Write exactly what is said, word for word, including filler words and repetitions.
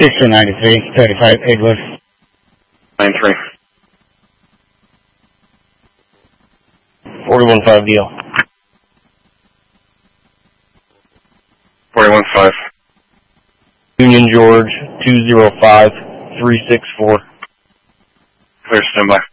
Station ninety-three, thirty-five, Edward. nine three. forty-one five deal. forty-one five. Union George, two zero five, three six four. Clear, standby.